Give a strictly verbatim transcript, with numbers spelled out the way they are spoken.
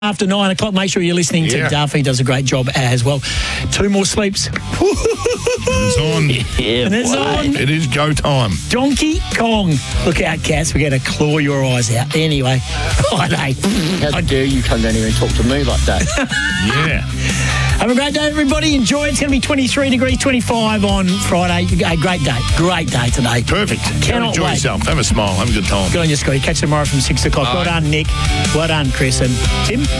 After nine o'clock, make sure you're listening Yeah. to Duff. He does a great job as well. Two more sleeps. It's on. Yeah, And it's boy. on. It is go time. Donkey Kong. Look out, cats. We're going to claw your eyes out. Anyway, Friday. How dare you come down here and talk to me like that? Yeah. Have a great day, everybody. Enjoy. It's going to be twenty-three degrees, twenty-five on Friday. A great day. Great day today. Perfect. Go Cannot enjoy wait. yourself. Have a smile. Have a good time. Good on you, Scotty. Catch you tomorrow from six o'clock. All Well right. done, Nick. Well done, Chris. And Tim?